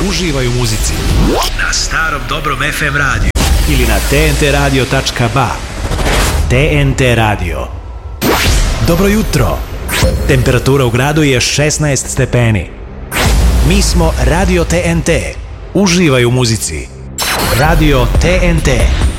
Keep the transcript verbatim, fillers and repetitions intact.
Uživaj u muzici na starom dobrom ef em radiju ili na te en te radio tačka ba. T N T Radio. Dobro jutro. Temperatura u gradu je šesnaest stepeni. Mi smo Radio T N T. Uživaj u muzici. Radio T N T.